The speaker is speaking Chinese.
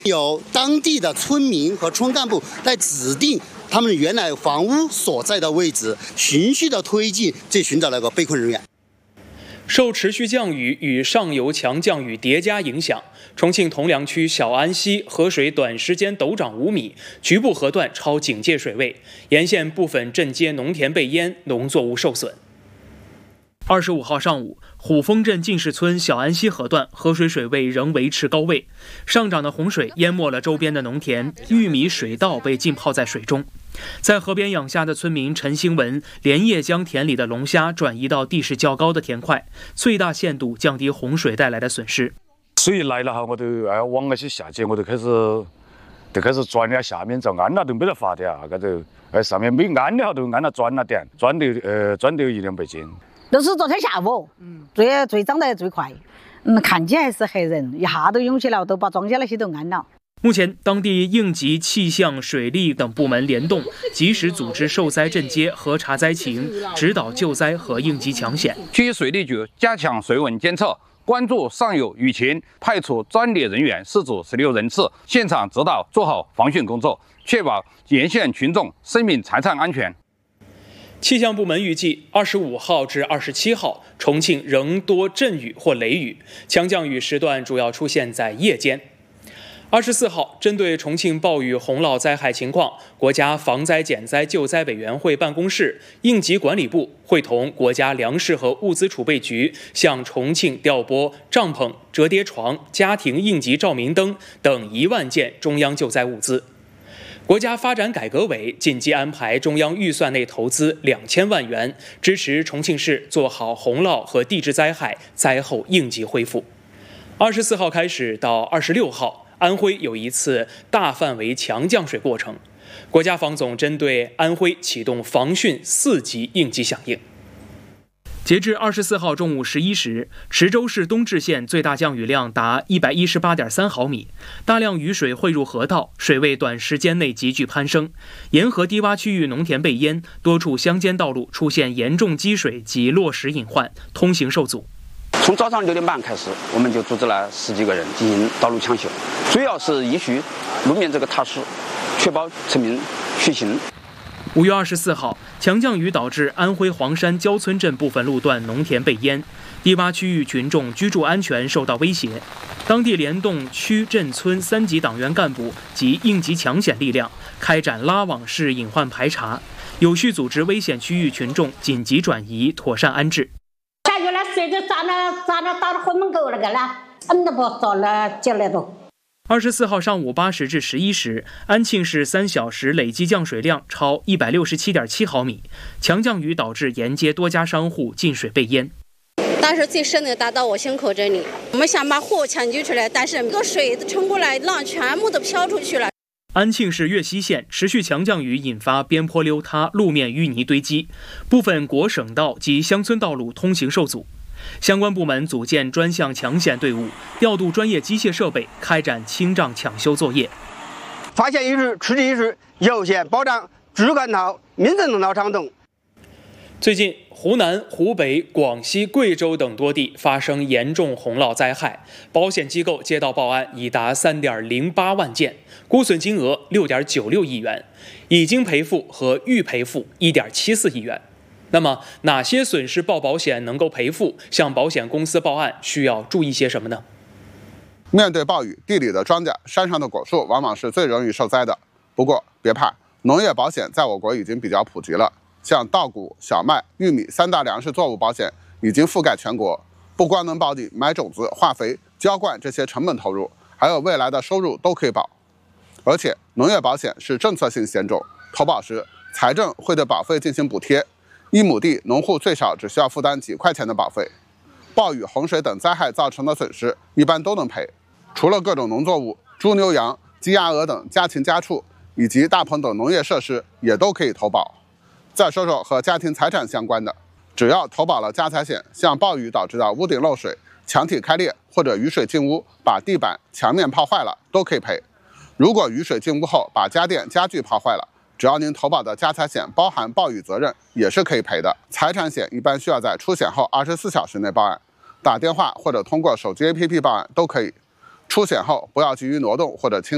由当地的村民和村干部来指定他们原来房屋所在的位置，循序的推进去寻找那个被困人员。 受持续降雨与上游强降雨叠加影响，重庆铜梁区小安溪河水短时间陡涨5米，局部河段超警戒水位，沿线部分镇街农田被淹，农作物受损。25号上午，虎峰镇进士村小安溪河段河水水位仍维持高位，上涨的洪水淹没了周边的农田，玉米水稻被浸泡在水中。在河边养虾的村民陈兴文连夜将田里的龙虾转移到地势较高的田块，最大限度降低洪水带来的损失。 水来了哈，我都往那些下去，我都开始钻了下面，就安了都没得法的啊，搿就上面没安的哈，都安了钻了点，钻得有100-200斤。 都是昨天下午，最涨得最快，看起来是黑人，一下都涌起了，都把庄稼那些都安了。 目前，当地应急、气象、水利等部门联动，及时组织受灾镇街核查灾情，指导救灾和应急抢险。 区水利局加强水文监测，关注上游雨情，派出专业人员4组16人次，现场指导做好防汛工作，确保沿线群众生命财产安全。 气象部门预计，25号至27号，重庆仍多阵雨或雷雨，强降雨时段主要出现在夜间。24号，针对重庆暴雨洪涝灾害情况，国家防灾减灾救灾委员会办公室、应急管理部会同国家粮食和物资储备局向重庆调拨帐篷、折叠床、家庭应急照明灯等1万件中央救灾物资。国家发展改革委紧急安排中央预算内投资2000万元，支持重庆市做好洪涝和地质灾害灾后应急恢复。24号开始到26号，安徽有一次大范围强降水过程，国家防总针对安徽启动防汛4级应急响应。截至24号中午11时，池州市东至县最大降雨量达118.3毫米，大量雨水汇入河道，水位短时间内急剧攀升，沿河低洼区域农田被淹，多处乡间道路出现严重积水及落石隐患，通行受阻。 从早上6点半开始，我们就组织了10几个人进行道路抢修，主要是依序路面这个踏实，确保村民出行。 5月24号，强降雨导致安徽黄山焦村镇部分路段农田被淹，低洼区域群众居住安全受到威胁。当地联动区、镇、村3级党员干部及应急抢险力量，开展拉网式隐患排查，有序组织危险区域群众紧急转移，妥善安置。 下雨了，水就涨了到了后门口那个了，都不走了进来都。 24号上午8时至11时，安庆市3小时累计降水量超167.7毫米，强降雨导致沿街多家商户进水被淹。 当时最深的达到我胸口这里，我们想把货抢救出来，但是这个水冲过来，浪全部都飘出去了。 安庆市岳西县持续强降雨引发边坡溜塌，路面淤泥堆积，部分国省道及乡村道路通行受阻。相关部门组建专项抢险队伍，调度专业机械设备，开展清障抢修作业。 发现遗失、失去遗失，优先保障居住干道、民生闹场等。 最近，湖南、湖北、广西、贵州等多地发生严重洪涝灾害，保险机构接到报案已达3.08万件，估损金额6.96亿元，已经赔付和预赔付1.74亿元。那么，哪些损失报保险能够赔付？向保险公司报案需要注意些什么呢？ 面对暴雨，地里的庄稼、山上的果树往往是最容易受灾的。不过别怕，农业保险在我国已经比较普及了，像稻谷、小麦、玉米3大粮食作物保险已经覆盖全国，不光能保你买种子、化肥、浇灌这些成本投入，还有未来的收入都可以保。而且，农业保险是政策性险种，投保时财政会对保费进行补贴。1亩地，农户最少只需要负担几块钱的保费，暴雨、洪水等灾害造成的损失一般都能赔。除了各种农作物，猪牛羊、鸡鸭鹅等家禽家畜以及大棚等农业设施也都可以投保。再说说和家庭财产相关的，只要投保了家财险，像暴雨导致的屋顶漏水、墙体开裂或者雨水进屋把地板、墙面泡坏了，都可以赔。如果雨水进屋后把家电、家具泡坏了，只要您投保的家财险包含暴雨责任，也是可以赔的。财产险一般需要在出险后24小时内报案，打电话或者通过手机 APP 报案都可以。出险后不要急于挪动或者清。